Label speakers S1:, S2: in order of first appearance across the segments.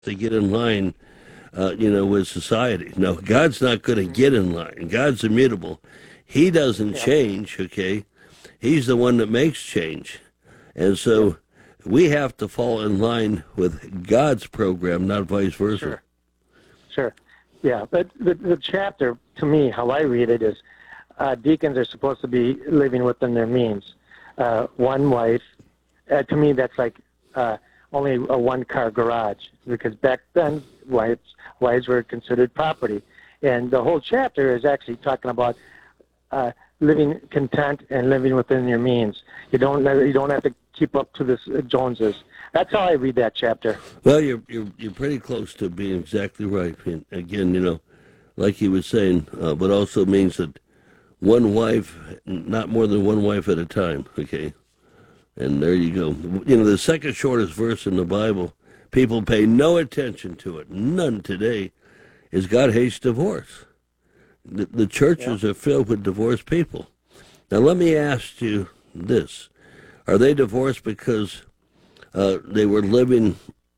S1: to get in line, with society. No, God's not going to get in line. God's immutable. He doesn't change, okay? He's the one that makes change. And so we have to fall in line with God's program, not vice versa.
S2: Sure. Yeah, but the chapter, to me, how I read it is deacons are supposed to be living within their means. One wife, to me, that's like only a one-car garage, because back then wives were considered property. And the whole chapter is actually talking about living content and living within your means. You don't have to keep up to the Joneses. That's how I read that chapter.
S1: Well, you're pretty close to being exactly right. And again, like he was saying, but also means that one wife, not more than one wife at a time. Okay, and there you go. The second shortest verse in the Bible, people pay no attention to it. None today. Is God hates divorce. The churches are filled with divorced people. Now, let me ask you this. Are they divorced because they were living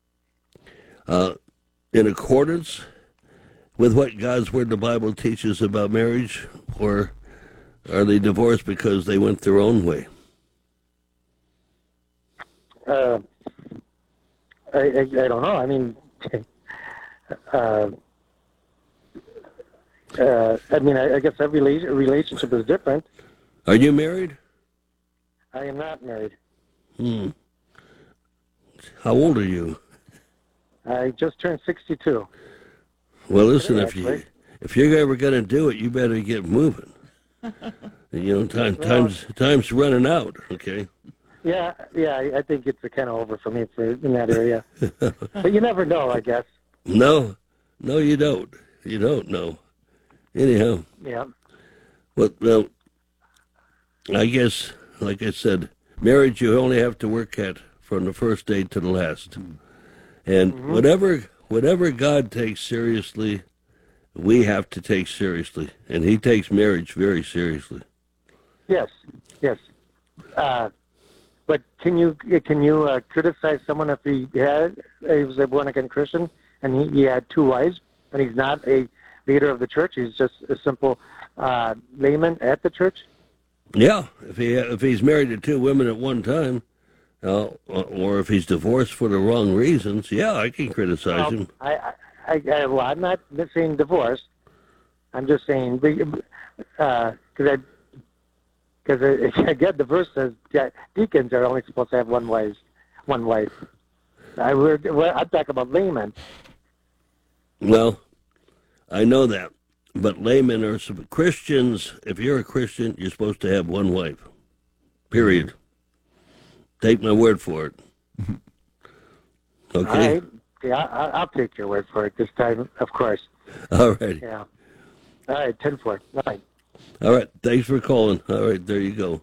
S1: in accordance with what God's Word, the Bible, teaches about marriage? Or are they divorced because they went their own way?
S2: I don't know. I mean... I guess every relationship is different.
S1: Are you married?
S2: I am not married.
S1: How old are you?
S2: I just turned 62.
S1: Well, listen, if you're ever going to do it, you better get moving. Time's running out. Okay.
S2: Yeah. I think it's kind of over for me in that area. But you never know, I guess.
S1: No, you don't. You don't know. Anyhow.
S2: Yeah.
S1: Well, I guess, like I said, marriage you only have to work at from the first day to the last. And whatever God takes seriously, we have to take seriously. And he takes marriage very seriously.
S2: Yes. But can you criticize someone if he was a born-again Christian and he had two wives and he's not a leader of the church? He's just a simple layman at the church?
S1: Yeah, if he's married to two women at one time, or if he's divorced for the wrong reasons, yeah, I can criticize him.
S2: I'm not saying divorce. I'm just saying because again, the verse says deacons are only supposed to have one wife. I'm talking about laymen.
S1: Well, I know that, but laymen are Christians. If you're a Christian, you're supposed to have one wife. Period. Take my word for it. Okay.
S2: All right. Yeah, I'll take your word for it this time, of course.
S1: All right.
S2: Yeah. All right. 10-4. All right.
S1: All right. Thanks for calling. All right. There you go.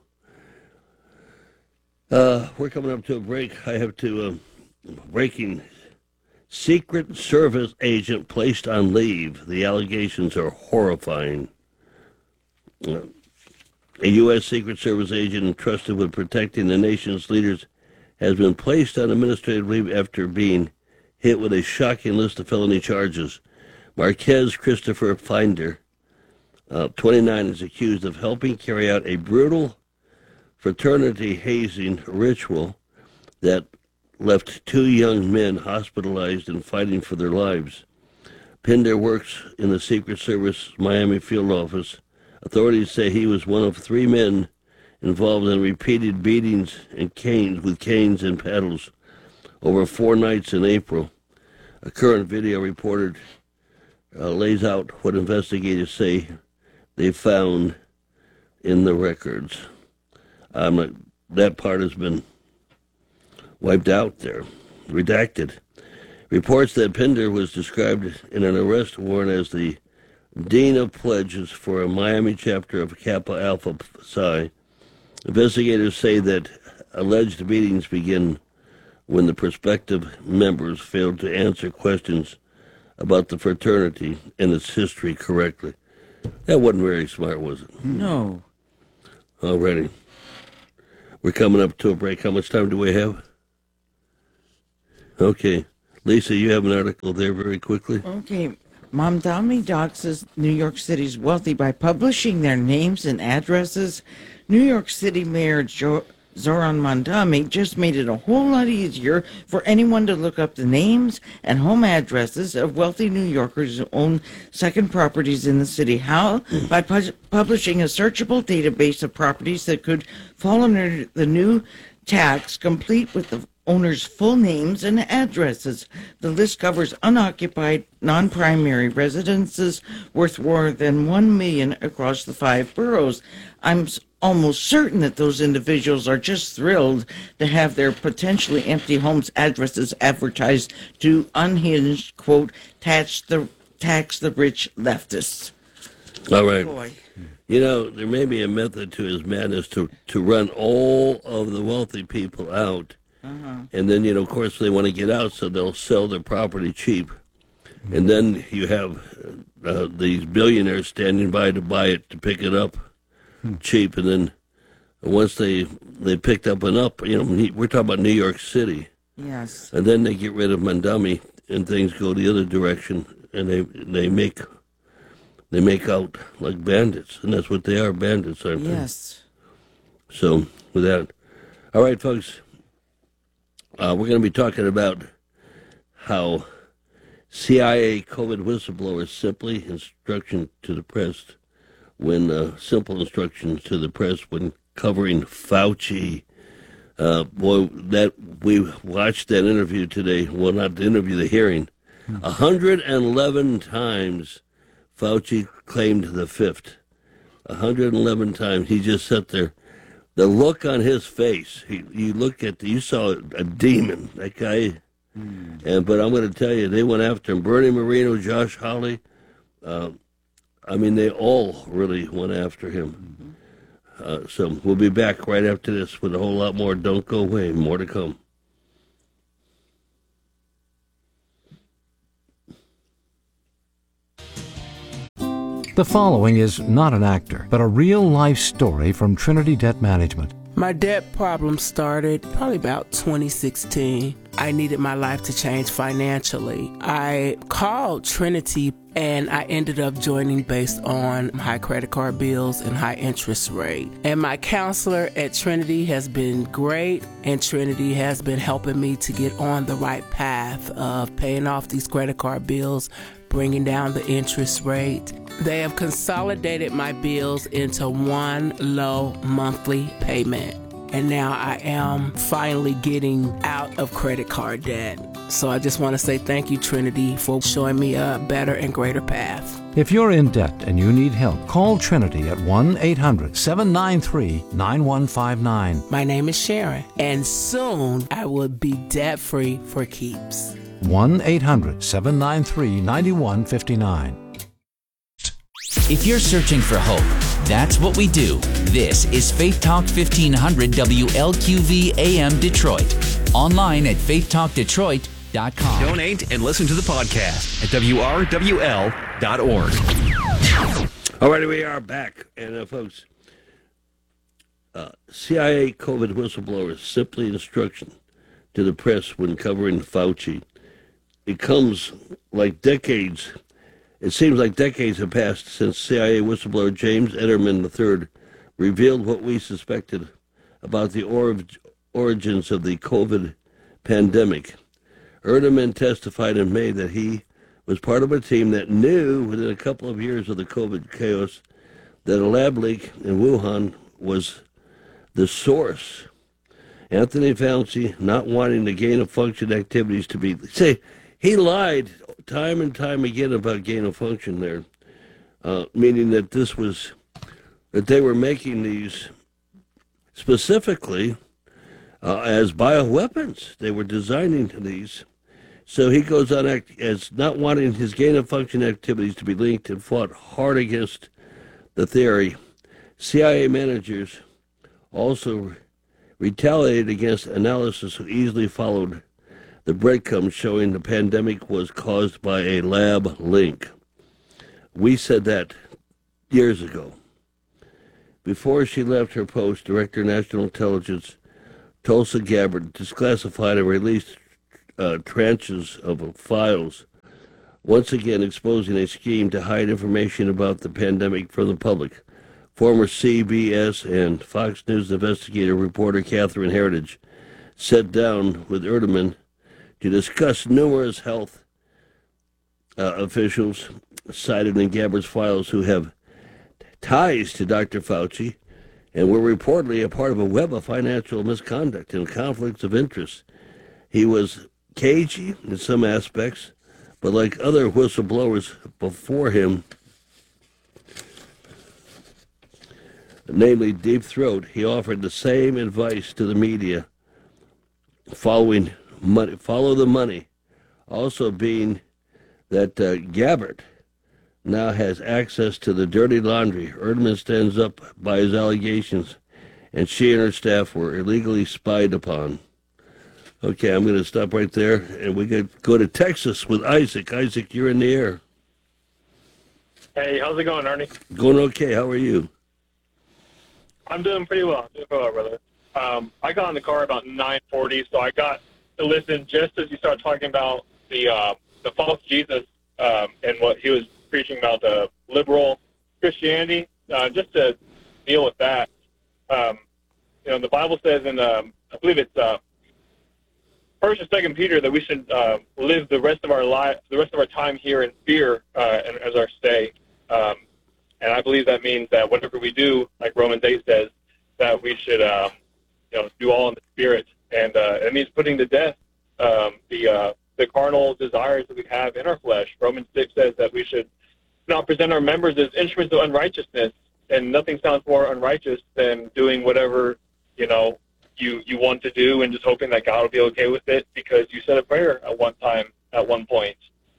S1: We're coming up to a break. I have to breaking. Secret Service agent placed on leave. The allegations are horrifying. A U.S. Secret Service agent entrusted with protecting the nation's leaders has been placed on administrative leave after being hit with a shocking list of felony charges. Marquez Christopher Finder, 29, is accused of helping carry out a brutal fraternity hazing ritual that left two young men hospitalized and fighting for their lives. Pinder works in the Secret Service Miami field office. Authorities say he was one of three men involved in repeated beatings and with canes and paddles over 4 nights in April. A current video reported lays out what investigators say they found in the records. That part has been wiped out there, redacted. Reports that Pinder was described in an arrest warrant as the Dean of Pledges for a Miami chapter of Kappa Alpha Psi. Investigators say that alleged beatings begin when the prospective members failed to answer questions about the fraternity and its history correctly. That wasn't very smart, was it?
S3: No.
S1: Alrighty. We're coming up to a break. How much time do we have? Okay. Lisa, you have an article there very quickly.
S3: Okay. Mamdani doxes New York City's wealthy by publishing their names and addresses. New York City Mayor Zoran Mamdani just made it a whole lot easier for anyone to look up the names and home addresses of wealthy New Yorkers who own second properties in the city. How? By publishing a searchable database of properties that could fall under the new tax, complete with the owners' full names and addresses. The list covers unoccupied, non-primary residences worth more than $1 million across the 5 boroughs. I'm almost certain that those individuals are just thrilled to have their potentially empty homes' addresses advertised to unhinged, quote, tax the rich leftists.
S1: All right.
S3: Boy.
S1: You know, there may be a method to his madness to run all of the wealthy people out. And then, of course, they want to get out, so they'll sell their property cheap. And then you have these billionaires standing by to buy it, to pick it up cheap. And then once they picked up enough, we're talking about New York City.
S3: Yes.
S1: And then they get rid of Mamdani, and things go the other direction, and they make out like bandits. And that's what they are, bandits, aren't they?
S3: Yes.
S1: So, with that, all right, folks. We're going to be talking about how CIA COVID whistleblowers simple instructions to the press when covering Fauci. That we watched that interview today. Well, not the interview, the hearing. 111 times Fauci claimed the fifth. 111 times. He just sat there. The look on his face, you saw a demon, that guy. But I'm going to tell you, they went after him. Bernie Moreno, Josh Hawley, they all really went after him. So we'll be back right after this with a whole lot more. Don't go away. More to come.
S4: The following is not an actor, but a real-life story from Trinity Debt Management.
S5: My debt problem started probably about 2016. I needed my life to change financially. I called Trinity and I ended up joining based on high credit card bills and high interest rate. And my counselor at Trinity has been great, and Trinity has been helping me to get on the right path of paying off these credit card bills, bringing down the interest rate. They have consolidated my bills into one low monthly payment. And now I am finally getting out of credit card debt. So I just want to say thank you, Trinity, for showing me a better and greater path.
S4: If you're in debt and you need help, call Trinity at 1-800-793-9159.
S5: My name is Sharon, and soon I will be debt-free for keeps.
S4: 1-800-793-9159.
S6: If you're searching for hope, that's what we do. This is Faith Talk 1500 WLQV AM Detroit. Online at faithtalkdetroit.com.
S7: Donate and listen to the podcast at WRWL.org.
S1: All right, we are back. And folks, CIA COVID whistleblowers simply instruction to the press when covering Fauci. It comes like decades. It seems like decades have passed since CIA whistleblower James Ederman III revealed what we suspected about the origins of the COVID pandemic. Ederman testified in May that he was part of a team that knew within a couple of years of the COVID chaos that a lab leak in Wuhan was the source. Anthony Fauci, not wanting the gain-of-function activities to be... he lied time and time again about gain-of-function there, meaning that that they were making these specifically as bioweapons. They were designing these. So he goes on as not wanting his gain-of-function activities to be linked and fought hard against the theory. CIA managers also retaliated against analysis who easily followed the breadcrumbs showing the pandemic was caused by a lab link. We said that years ago. Before she left her post, Director of National Intelligence Tulsi Gabbard declassified and released tranches of files, once again exposing a scheme to hide information about the pandemic from the public. Former CBS and Fox News investigative reporter Catherine Heritage sat down with Erdeman to discuss numerous health officials cited in Gabbard's files who have ties to Dr. Fauci and were reportedly a part of a web of financial misconduct and conflicts of interest. He was cagey in some aspects, but like other whistleblowers before him, namely Deep Throat, he offered the same advice to the media, follow the money, also being that Gabbard now has access to the dirty laundry. Erdeman stands up by his allegations, and she and her staff were illegally spied upon. Okay, I'm going to stop right there, and we could go to Texas with Isaac. Isaac, you're in the air.
S8: Hey, how's it going, Ernie?
S1: Going okay. How are you?
S8: I'm doing pretty well. Brother. I got in the car about 9:40, so I got to listen just as you started talking about the false Jesus and what he was preaching about the liberal Christianity. Just to deal with that, the Bible says in I believe it's First and Second Peter that we should live the rest of our time here in fear and as our stay. And I believe that means that whatever we do, like Romans 8 says, that we should do all in the Spirit, and it means putting to death the carnal desires that we have in our flesh. Romans 6 says that we should not present our members as instruments of unrighteousness, and nothing sounds more unrighteous than doing whatever you want to do and just hoping that God will be okay with it because you said a prayer at one point.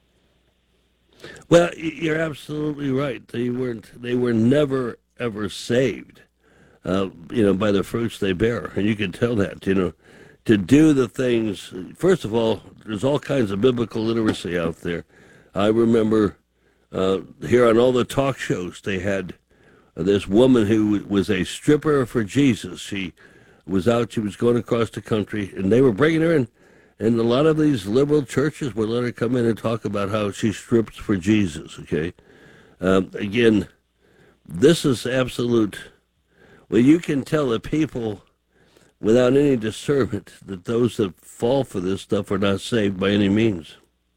S1: Well, you're absolutely right. They were never ever saved, by the fruits they bear, and you can tell that. To do the things. First of all, there's all kinds of biblical literacy out there. I remember here on all the talk shows they had this woman who was a stripper for Jesus. She was going across the country, and they were bringing her in. And a lot of these liberal churches would let her come in and talk about how she strips for Jesus, okay? Again, this is absolute. Well, you can tell the people without any discernment that those that fall for this stuff are not saved by any means.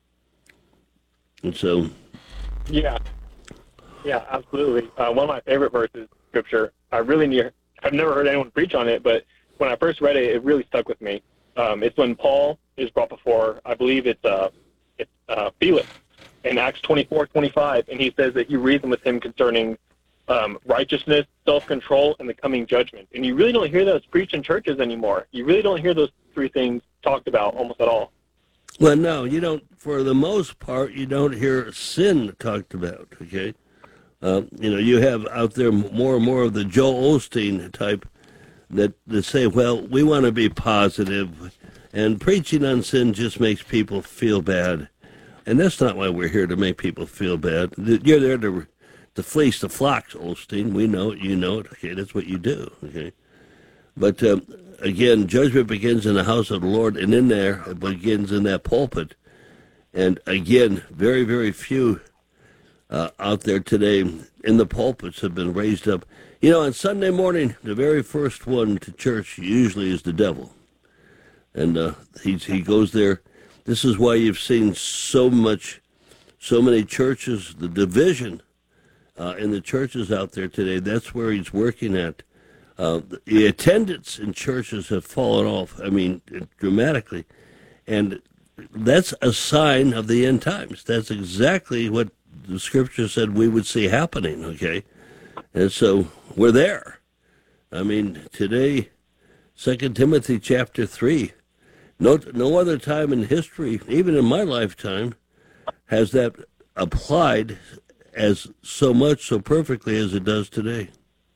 S1: And so...
S8: Yeah, absolutely. One of my favorite verses, Scripture, I've never heard anyone preach on it, but when I first read it, it really stuck with me. It's when Paul is brought before, I believe it's Felix in Acts 24:25, and he says that he reasoned with him concerning righteousness, self-control, and the coming judgment. And you really don't hear those preached in churches anymore. You really don't hear those three things talked about almost at all.
S1: Well, no, you don't. For the most part, you don't hear sin talked about, okay? You have out there more and more of the Joel Osteen type that say, well, we want to be positive, and preaching on sin just makes people feel bad. And that's not why we're here, to make people feel bad. You're there to fleece the flocks, Osteen. We know it, you know it. Okay, that's what you do, okay? But, again, judgment begins in the house of the Lord, and in there, it begins in that pulpit. And, again, very, very few out there today in the pulpits have been raised up. On Sunday morning, the very first one to church usually is the devil. And he goes there. This is why you've seen so many churches, the division in the churches out there today. That's where he's working at. The attendance in churches have fallen off, dramatically. And that's a sign of the end times. That's exactly what the Scripture said we would see happening, okay? And so we're there. Today, 2 Timothy chapter 3, no other time in history, even in my lifetime, has that applied as so perfectly as it does today.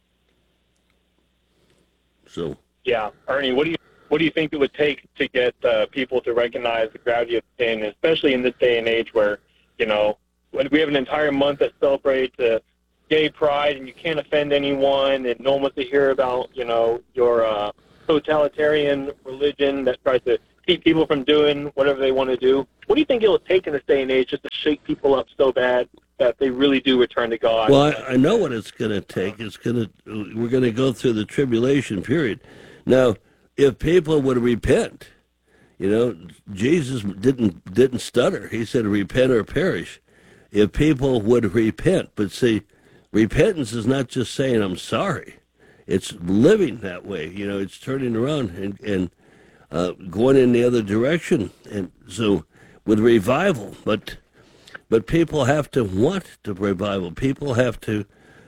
S1: So. Yeah,
S8: Ernie, what do you think it would take to get people to recognize the gravity of sin, especially in this day and age where, when we have an entire month that celebrates gay pride and you can't offend anyone and no one wants to hear about, your totalitarian religion that tries to keep people from doing whatever they want to do. What do you think it'll take in this day and age just to shake people up so bad that they really do return to God?
S1: Well, I know what it's going to take. We're going to go through the tribulation period. Now, if people would repent, Jesus didn't stutter. He said, "Repent or perish." If people would repent, but see, repentance is not just saying I'm sorry. It's living that way. It's turning around and going in the other direction. And so, with revival, but people have to want the revival. People have to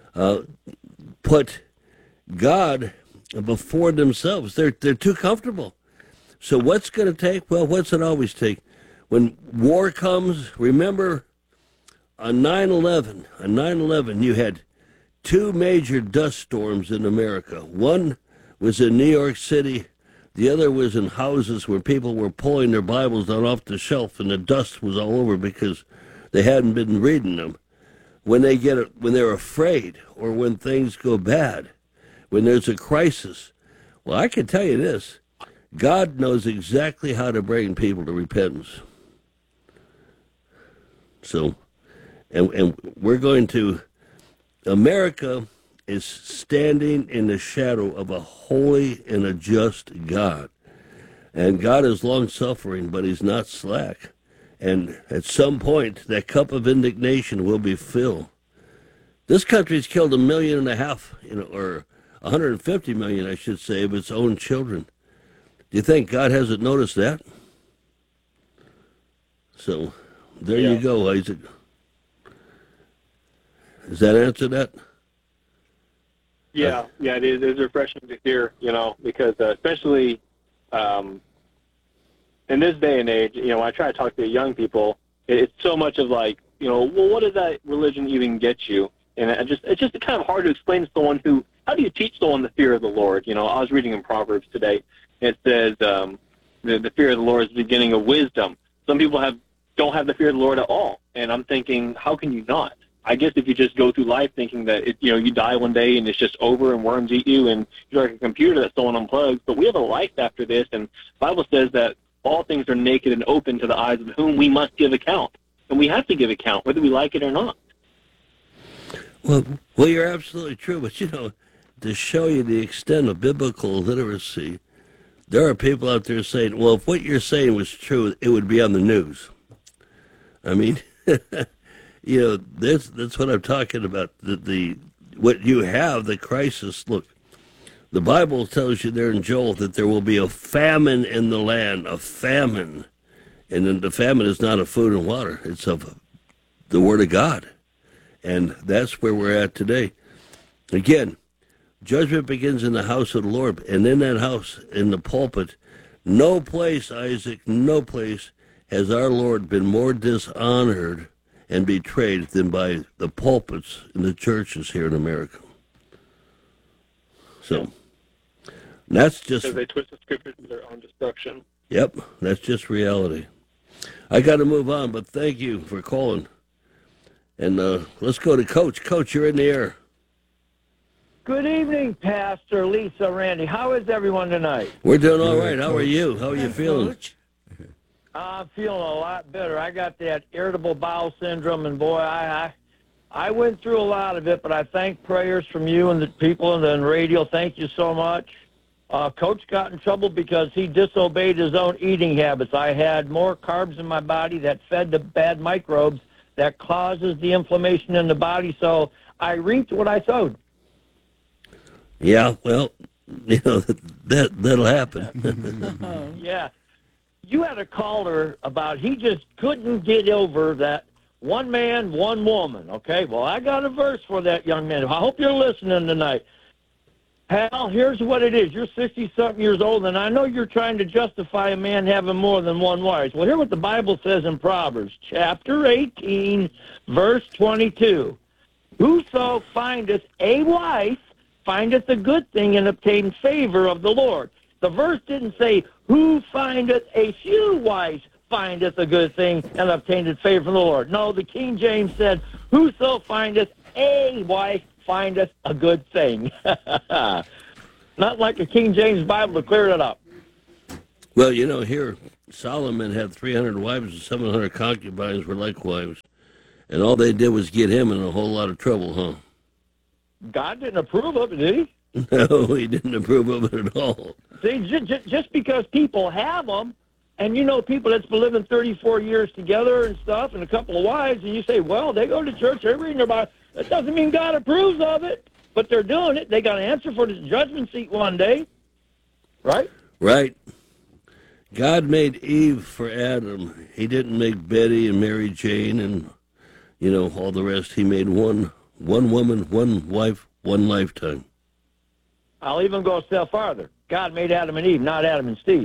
S1: put God before themselves. They're too comfortable. So what's going to take? Well, what's it always take? When war comes, remember on 9/11, you had two major dust storms in America. One was in New York City. The other was in houses where people were pulling their Bibles down off the shelf, and the dust was all over because they hadn't been reading them. When they're afraid, or when things go bad, when there's a crisis, well, I can tell you this: God knows exactly how to bring people to repentance. So, and we're going to. America is standing in the shadow of a holy and a just God. And God is long-suffering, but he's not slack. And at some point, that cup of indignation will be filled. This country's killed 1.5 million, or 150 million, I should say, of its own children. Do you think God hasn't noticed that? So, there you go, Isaac. Does that answer that?
S8: Yeah, it is. It's refreshing to hear, because especially in this day and age, when I try to talk to young people, it's so much of like, well, what does that religion even get you? And it's just kind of hard to explain to someone how do you teach someone the fear of the Lord? I was reading in Proverbs today. It says the fear of the Lord is the beginning of wisdom. Some people don't have the fear of the Lord at all. And I'm thinking, how can you not? I guess if you just go through life thinking that you die one day and it's just over and worms eat you and you're like a computer that someone unplugs, but we have a life after this, and the Bible says that all things are naked and open to the eyes of whom we must give account, and we have to give account whether we like it or not.
S1: Well, you're absolutely true, but to show you the extent of biblical literacy, there are people out there saying, well, if what you're saying was true, it would be on the news. I mean, that's what I'm talking about. What you have, the crisis. Look, the Bible tells you there in Joel that there will be a famine in the land, a famine. And then the famine is not of food and water. It's of the Word of God. And that's where we're at today. Again, judgment begins in the house of the Lord. And in that house, in the pulpit, no place, Isaac, no place has our Lord been more dishonored and betrayed than by the pulpits in the churches here in America. So, that's just...
S8: Because they twist the scriptures to their own destruction.
S1: Yep, that's just reality. I got to move on, but thank you for calling. And let's go to Coach. Coach, you're in the air.
S9: Good evening, Pastor Lisa, Randy. How is everyone tonight?
S1: We're doing all right. How are you? How are you feeling?
S3: Coach.
S9: I'm feeling a lot better. I got that irritable bowel syndrome, and boy, I went through a lot of it, but I thank prayers from you and the people on the radio. Thank you so much. Coach got in trouble because he disobeyed his own eating habits. I had more carbs in my body that fed the bad microbes that causes the inflammation in the body, so I reaped what I sowed.
S1: Yeah, well, that'll happen.
S9: Yeah. You had a caller about he just couldn't get over that one man, one woman. Okay, well, I got a verse for that young man. I hope you're listening tonight. Hal, here's what it is. You're 60-something years old, and I know you're trying to justify a man having more than one wife. Well, hear what the Bible says in Proverbs, chapter 18, verse 22. Whoso findeth a wife findeth a good thing and obtains favor of the Lord. The verse didn't say, who findeth a few wives findeth a good thing and obtaineth favor from the Lord. No, the King James said, whoso findeth a wife findeth a good thing. Not like the King James Bible to clear it up.
S1: Well, here Solomon had 300 wives and 700 concubines were like wives, and all they did was get him in a whole lot of trouble, huh?
S9: God didn't approve of it, did he?
S1: No, he didn't approve of it at all.
S9: See, just because people have them, and people that's been living 34 years together and stuff, and a couple of wives, and you say, well, they go to church, they're reading their Bible. That doesn't mean God approves of it, but they're doing it. They got to answer for the judgment seat one day, right?
S1: Right. God made Eve for Adam. He didn't make Betty and Mary Jane and, all the rest. He made one woman, one wife, one lifetime.
S9: I'll even go a step farther. God made Adam and Eve, not Adam and Steve.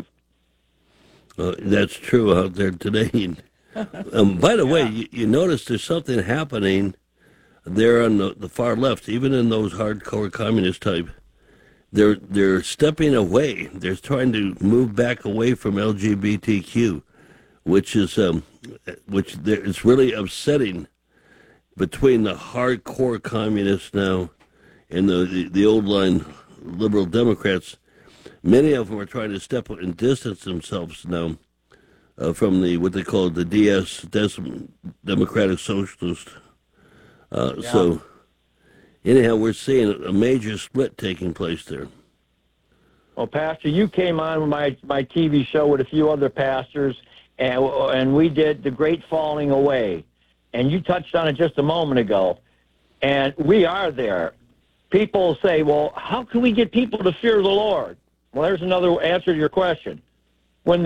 S1: That's true out there today. By the way, you notice there's something happening there on the far left, even in those hardcore communist type. They're stepping away. They're trying to move back away from LGBTQ, which is it's really upsetting between the hardcore communists now and the old line liberal Democrats. Many of them are trying to step up and distance themselves now from what they call the Democratic Socialist. So, anyhow, we're seeing a major split taking place there.
S9: Well, Pastor, you came on my TV show with a few other pastors, and we did The Great Falling Away. And you touched on it just a moment ago. And we are there. People say, well, how can we get people to fear the Lord? Well, there's another answer to your question. When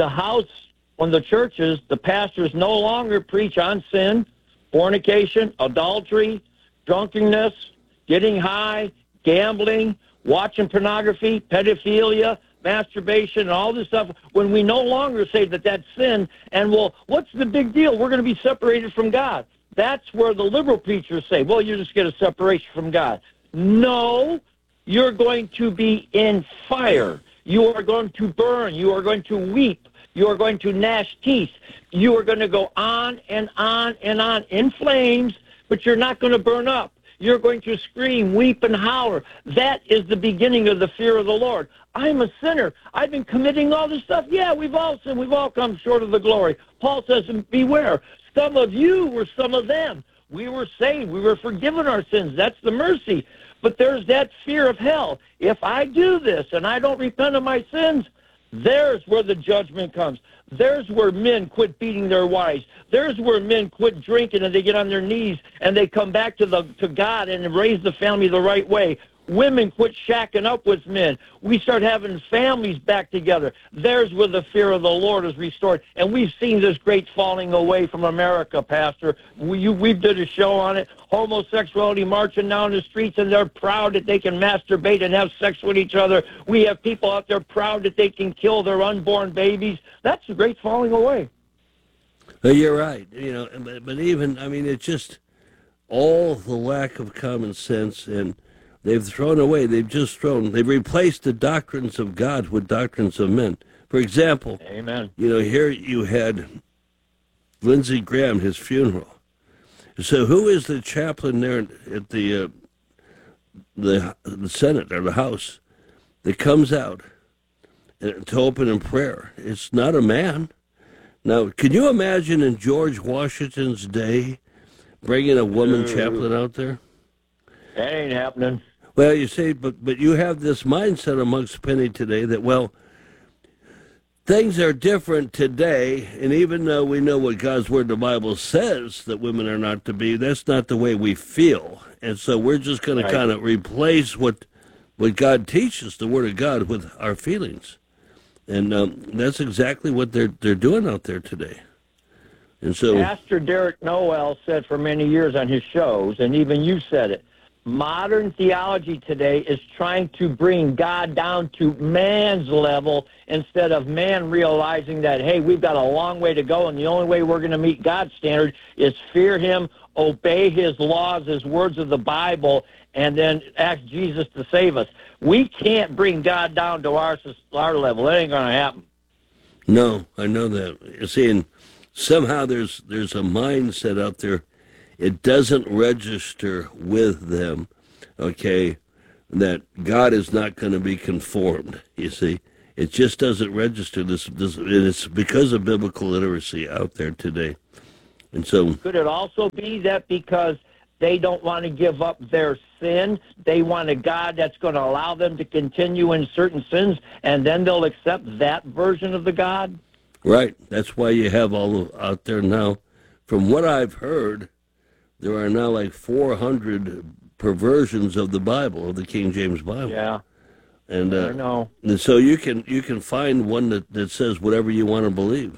S9: the churches, the pastors no longer preach on sin, fornication, adultery, drunkenness, getting high, gambling, watching pornography, pedophilia, masturbation, and all this stuff, when we no longer say that that's sin, and, well, what's the big deal? We're going to be separated from God. That's where the liberal preachers say, well, you just get a separation from God. No, you're going to be in fire. You are going to burn. You are going to weep. You are going to gnash teeth. You are going to go on and on and on in flames, but you're not going to burn up. You're going to scream, weep, and holler. That is the beginning of the fear of the Lord. I'm a sinner. I've been committing all this stuff. Yeah, we've all sinned. We've all come short of the glory. Paul says, beware. Some of you were some of them. We were saved. We were forgiven our sins. That's the mercy. But there's that fear of hell. If I do this and I don't repent of my sins, there's where the judgment comes. There's where men quit beating their wives. There's where men quit drinking and they get on their knees and they come back to God and raise the family the right way. Women quit shacking up with men. We start having families back together. There's where the fear of the Lord is restored. And we've seen this great falling away from America, Pastor. We did a show on it. Homosexuality marching down the streets, and they're proud that they can masturbate and have sex with each other. We have people out there proud that they can kill their unborn babies. That's a great falling away.
S1: You're right. But even, it's just all the lack of common sense, and they've replaced the doctrines of God with doctrines of men. For example,
S9: amen.
S1: Here you had Lindsey Graham, his funeral. So who is the chaplain there at the Senate or the House that comes out to open in prayer? It's not a man. Now, can you imagine in George Washington's day bringing a woman chaplain out there?
S9: That ain't happening.
S1: Well, you see, but you have this mindset amongst Penny today that, well, things are different today, and even though we know what God's Word, the Bible says that women are not to be, that's not the way we feel. And so we're just going to kind of replace what God teaches, the Word of God, with our feelings. And that's exactly what they're doing out there today. And so
S9: Pastor Derek Noel said for many years on his shows, and even you said it, modern theology today is trying to bring God down to man's level instead of man realizing that, hey, we've got a long way to go, and the only way we're going to meet God's standard is fear him, obey his laws, his words of the Bible, and then ask Jesus to save us. We can't bring God down to our level. That ain't going to happen.
S1: No, I know that. You see, and somehow there's a mindset out there. It doesn't register with them, okay, that God is not going to be conformed, you see. It just doesn't register. It's because of biblical literacy out there today. And so,
S9: could it also be that because they don't want to give up their sin, they want a God that's going to allow them to continue in certain sins, and then they'll accept that version of the God?
S1: right, that's why you have all out there now. From what I've heard, there are now like 400 perversions of the Bible, of the King James Bible.
S9: Yeah.
S1: And
S9: I know.
S1: and so you can find one that says whatever you want to believe.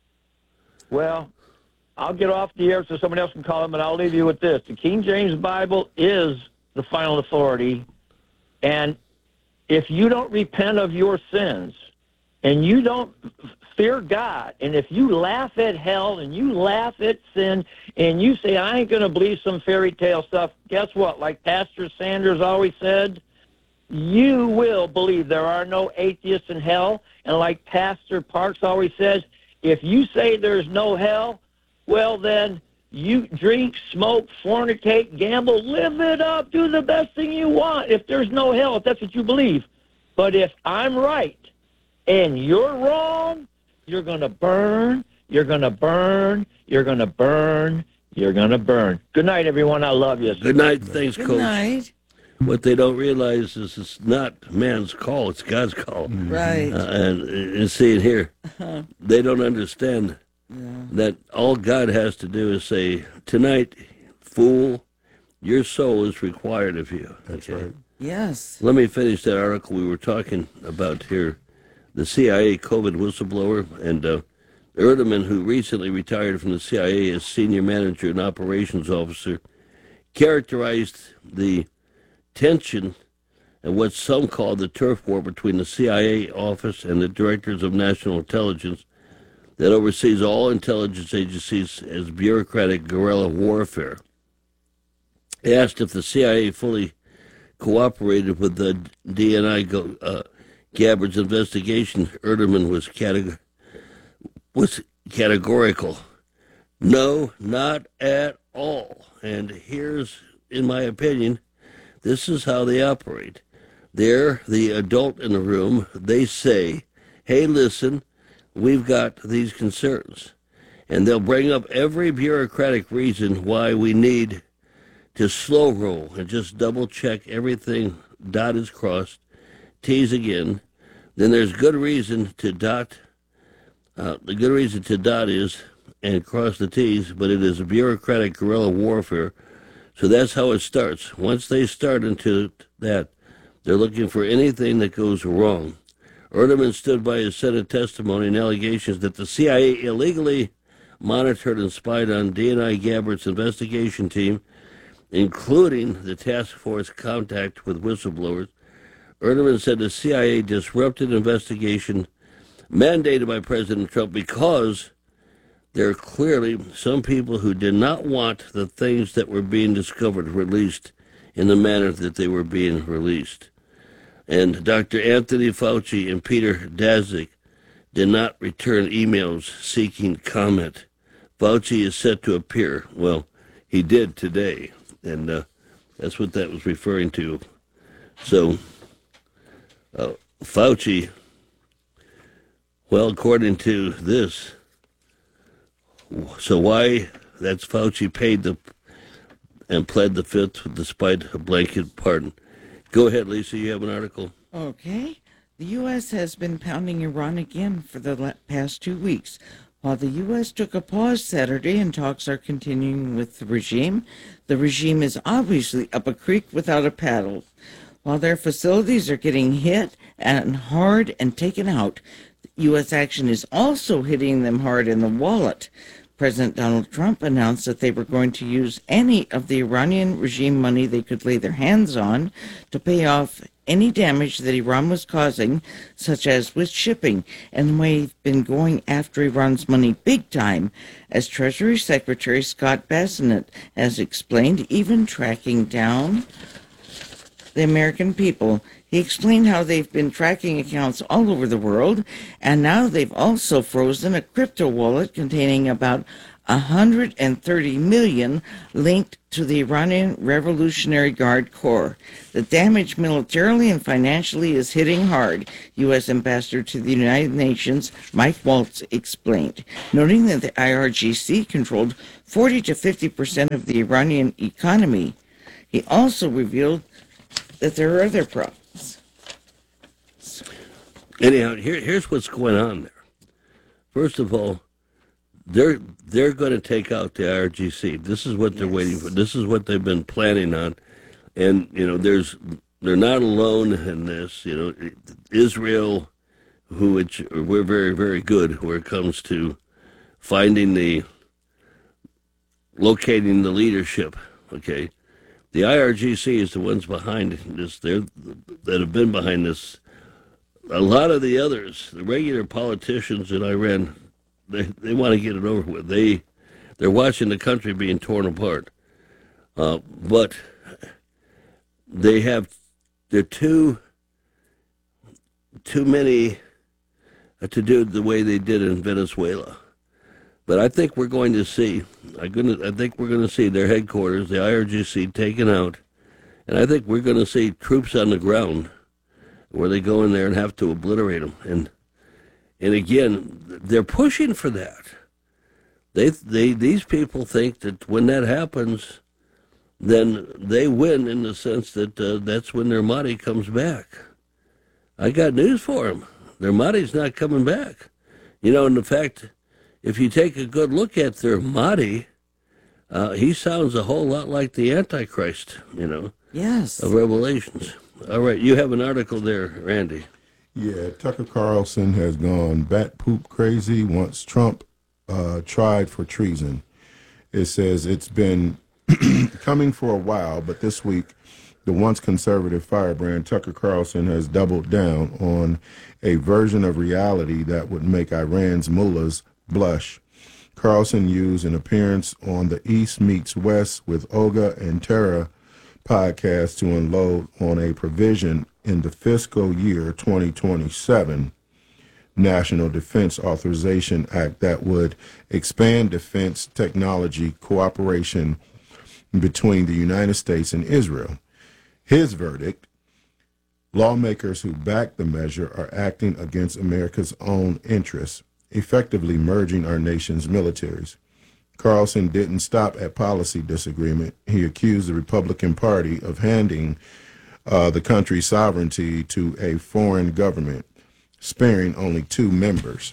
S9: Well, I'll get off the air so someone else can call him, but I'll leave you with this. The King James Bible is the final authority, and if you don't repent of your sins and you don't fear God, and if you laugh at hell and you laugh at sin and you say, I ain't going to believe some fairy tale stuff, guess what? Like Pastor Sanders always said, you will believe there are no atheists in hell. And like Pastor Parks always says, if you say there's no hell, well then you drink, smoke, fornicate, gamble, live it up, do the best thing you want if there's no hell, if that's what you believe. But if I'm right and you're wrong, you're going to burn, you're going to burn, you're going to burn, you're going to burn. Good night, everyone. I love you.
S1: Good night. Thanks,
S3: Good
S1: Coach.
S3: night.
S1: What they don't realize is it's not man's call, it's God's call.
S3: Right.
S1: And see it here. They don't understand that all God has to do is say, tonight, fool, your soul is required of you.
S7: That's right.
S3: Yes.
S1: Let me finish that article we were talking about here. The CIA COVID whistleblower and Erdeman, who recently retired from the CIA as senior manager and operations officer, characterized the tension and what some call the turf war between the CIA office and the directors of national intelligence that oversees all intelligence agencies as bureaucratic guerrilla warfare. He asked if the CIA fully cooperated with the DNI Gabbard's investigation. Erdeman was categorical. No, not at all. And here's, in my opinion, this is how they operate. They're the adult in the room. They say, hey, listen, we've got these concerns. And they'll bring up every bureaucratic reason why we need to slow roll and just double check everything. Dot is crossed, T's again. Then there's good reason to dot. The good reason to dot is and cross the T's, but it is a bureaucratic guerrilla warfare. So that's how it starts. Once they start into that, they're looking for anything that goes wrong. Erdeman stood by his Senate testimony and allegations that the CIA illegally monitored and spied on DNI Gabbard's investigation team, including the task force contact with whistleblowers. Erdeman said the CIA disrupted investigation mandated by President Trump because there are clearly some people who did not want the things that were being discovered released in the manner that they were being released. And Dr. Anthony Fauci and Peter Daszak did not return emails seeking comment. Fauci is set to appear. Well, he did today, and that's what that was referring to. So, Fauci, well, according to this, so why that's Fauci paid and pled the fifth despite a blanket pardon. Go ahead, Lisa. You have an article.
S3: Okay. The U.S. has been pounding Iran again for the past 2 weeks. While the U.S. took a pause Saturday and talks are continuing with the regime is obviously up a creek without a paddle. While their facilities are getting hit and hard and taken out, U.S. action is also hitting them hard in the wallet. President Donald Trump announced that they were going to use any of the Iranian regime money they could lay their hands on to pay off any damage that Iran was causing, such as with shipping, and we've been going after Iran's money big time, as Treasury Secretary Scott Bessent has explained, even tracking down the American people. He explained how they've been tracking accounts all over the world, and now they've also frozen a crypto wallet containing about 130 million linked to the Iranian Revolutionary Guard Corps. The damage militarily and financially is hitting hard, U.S. Ambassador to the United Nations Mike Waltz explained, noting that the IRGC controlled 40 to 50% of the Iranian economy. He also revealed that there are other problems.
S1: Anyhow, here's what's going on there. First of all, they're going to take out the IRGC. This is what they're waiting for. This is what they've been planning on, and they're not alone in this. Israel, we're very, very good where it comes to locating the leadership. Okay, the IRGC is the ones behind this. That have been behind this. A lot of the others, the regular politicians in Iran, they want to get it over with. They're watching the country being torn apart, but they're too many to do the way they did in Venezuela. But I think we're going to see. I think we're going to see their headquarters, the IRGC, taken out, and I think we're going to see troops on the ground where they go in there and have to obliterate them. And again, they're pushing for that. These people think that when that happens, then they win in the sense that that's when their Mahdi comes back. I got news for them. Their Mahdi's not coming back. And in fact, if you take a good look at their Mahdi, he sounds a whole lot like the Antichrist,
S3: Yes.
S1: of Revelations. All right, you have an article there, Randy.
S10: Yeah, Tucker Carlson has gone bat poop crazy once Trump tried for treason. It says it's been coming for a while, but this week, the once conservative firebrand Tucker Carlson has doubled down on a version of reality that would make Iran's mullahs blush. Carlson used an appearance on the East Meets West with Olga and Tara podcast to unload on a provision in the fiscal year 2027 National Defense Authorization Act that would expand defense technology cooperation between the United States and Israel. His verdict: lawmakers who back the measure are acting against America's own interests, effectively merging our nation's militaries. Carlson didn't stop at policy disagreement. He accused the Republican Party of handing the country's sovereignty to a foreign government, sparing only 2 members.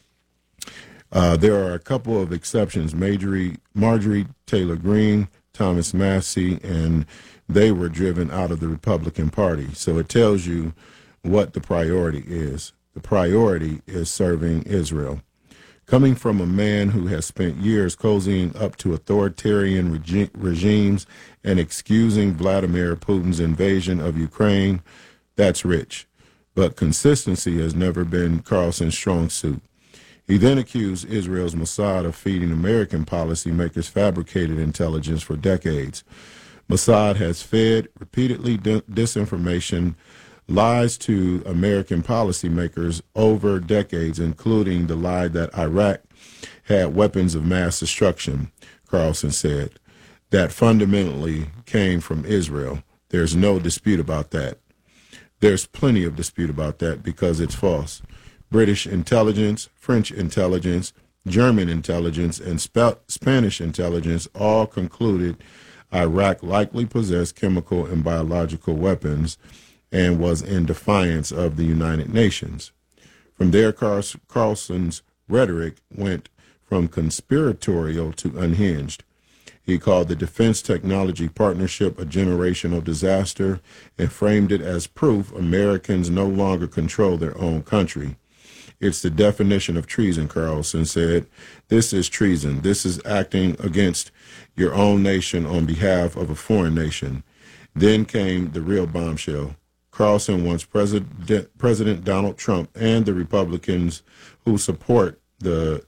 S10: There are a couple of exceptions: Marjorie Taylor Greene, Thomas Massie, and they were driven out of the Republican Party. So it tells you what the priority is. The priority is serving Israel. Coming from a man who has spent years cozying up to authoritarian regimes and excusing Vladimir Putin's invasion of Ukraine, that's rich. But consistency has never been Carlson's strong suit. He then accused Israel's Mossad of feeding American policymakers fabricated intelligence for decades. Mossad has fed repeatedly disinformation, lies to American policymakers over decades, including the lie that Iraq had weapons of mass destruction, Carlson said. That fundamentally came from Israel. There's no dispute about that. There's plenty of dispute about that because it's false. British intelligence, French intelligence, German intelligence, and Spanish intelligence all concluded Iraq likely possessed chemical and biological weapons and was in defiance of the United Nations. From there, Carlson's rhetoric went from conspiratorial to unhinged. He called the Defense Technology Partnership a generational disaster and framed it as proof Americans no longer control their own country. It's the definition of treason, Carlson said. This is treason. This is acting against your own nation on behalf of a foreign nation. Then came the real bombshell. Carlson wants President Donald Trump and the Republicans who support the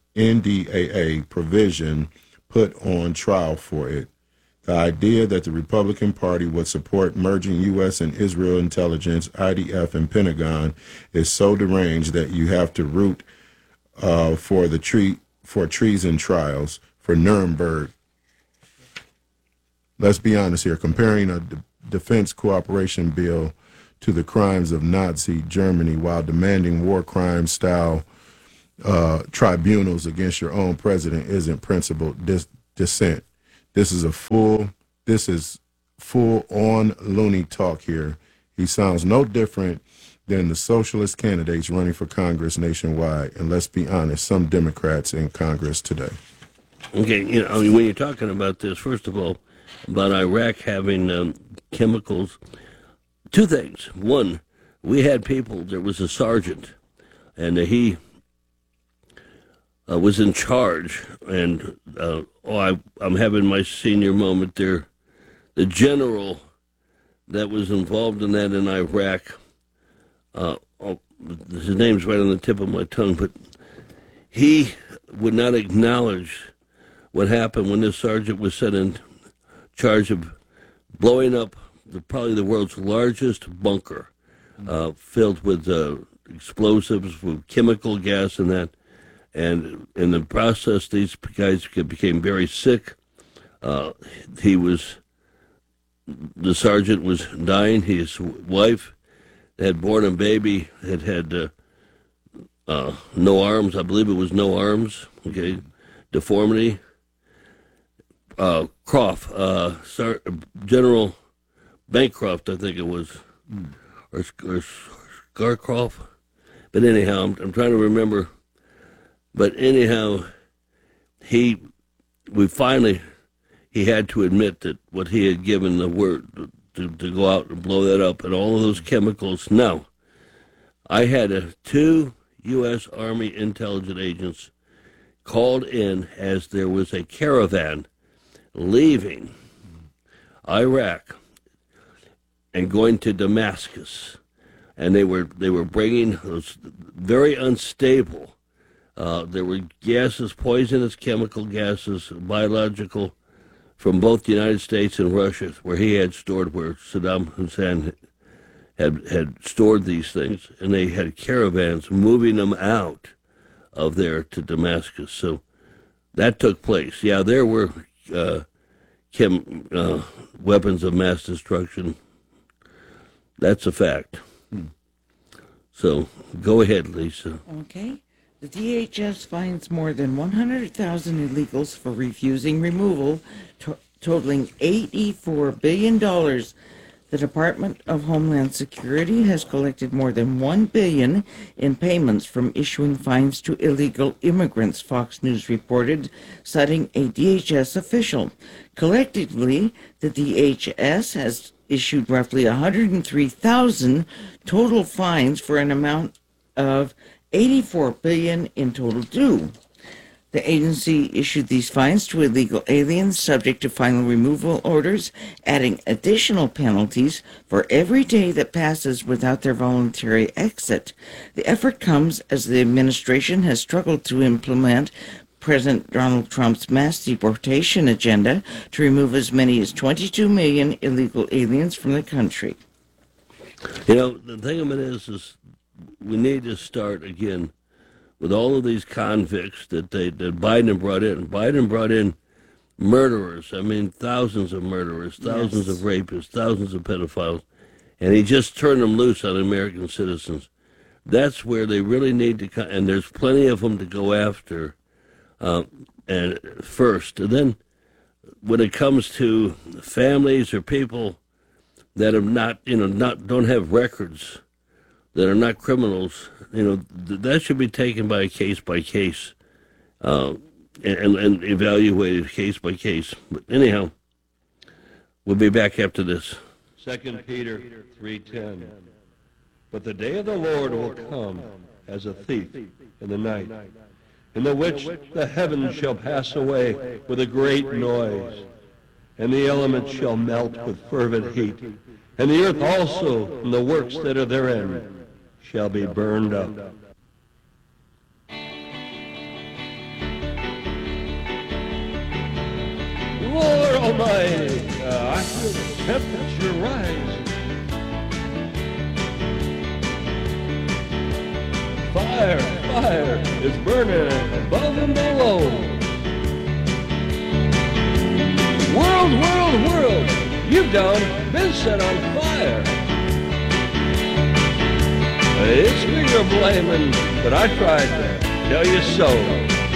S10: NDAA provision put on trial for it. The idea that the Republican Party would support merging U.S. and Israel intelligence, IDF, and Pentagon is so deranged that you have to root for treason trials for Nuremberg. Let's be honest here. Comparing a defense cooperation bill to the crimes of Nazi Germany while demanding war crime style tribunals against your own president isn't principled dissent. This is full on loony talk here. He sounds no different than the socialist candidates running for Congress nationwide. And let's be honest, some Democrats in Congress today.
S1: Okay, when you're talking about this, first of all, about Iraq having chemicals, two things. One, we had people, there was a sergeant, and he was in charge, and I'm having my senior moment there. The general that was involved in that in Iraq, his name's right on the tip of my tongue, but he would not acknowledge what happened when this sergeant was set in charge of blowing up probably the world's largest bunker, filled with explosives, with chemical gas and that. And in the process, these guys became very sick. The sergeant was dying. His wife had born a baby, had no arms. I believe it was no arms. Okay, deformity. Croft, General Bancroft, I think it was, or Scarcroft. But anyhow, I'm trying to remember. But anyhow, he had to admit that what he had given the word to go out and blow that up and all of those chemicals. Now, I had two U.S. Army intelligence agents called in as there was a caravan leaving Iraq and going to Damascus, and they were bringing those very unstable. There were gases, poisonous chemical gases, biological, from both the United States and Russia, where he had stored, where Saddam Hussein had stored these things, and they had caravans moving them out of there to Damascus. So that took place. Yeah, there were weapons of mass destruction. That's a fact. So go ahead, Lisa.
S3: Okay. The DHS finds more than 100,000 illegals for refusing removal, totaling $84 billion. The Department of Homeland Security has collected more than $1 billion in payments from issuing fines to illegal immigrants, Fox News reported, citing a DHS official. Collectively, the DHS has issued roughly 103,000 total fines for an amount of $84 billion in total due. The agency issued these fines to illegal aliens subject to final removal orders, adding additional penalties for every day that passes without their voluntary exit. The effort comes as the administration has struggled to implement President Donald Trump's mass deportation agenda to remove as many as 22 million illegal aliens from the country.
S1: You know, the thing of it is we need to start again with all of these convicts that Biden brought in. Biden brought in murderers. I mean, thousands of murderers, thousands of rapists, thousands of pedophiles, and he just turned them loose on American citizens. That's where they really need to come, and there's plenty of them to go after. And first, and then when it comes to families or people that have don't have records, that are not criminals, that should be taken by case, and evaluated case by case. But anyhow, we'll be back after this.
S11: 2 Peter 3:10. But the day of the Lord will come as a thief in the night, in the which the heavens shall pass away with a great noise, and the elements shall melt with fervent heat, and the earth also and the works that are therein shall be burned up. Lord Almighty, I feel the temperature rising. Fire is burning above and below. World, you've done been set on fire. It's me you're blaming, but I tried to tell you so.